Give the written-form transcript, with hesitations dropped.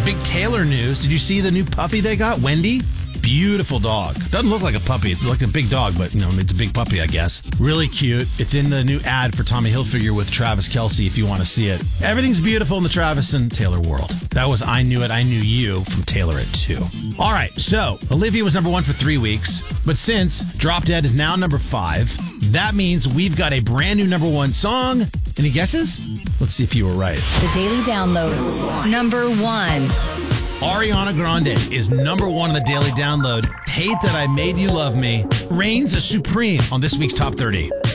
big Taylor news. Did you see the new puppy they got, Wendy? Beautiful dog. Doesn't look like a puppy. It's like a big dog, but it's a big puppy, I guess. Really cute. It's in the new ad for Tommy Hilfiger with Travis Kelce if you want to see it. Everything's beautiful in the Travis and Taylor world. That was I Knew It, I Knew You from Taylor at 2. All right, so Olivia was number 1 for 3 weeks, but since Drop Dead is now number 5, that means we've got a brand new number 1 song. Any guesses? Let's see if you were right. The Daily Download. Number 1. Ariana Grande is number 1 on the Daily Download. Hate That I Made You Love Me reigns supreme on this week's Top 30.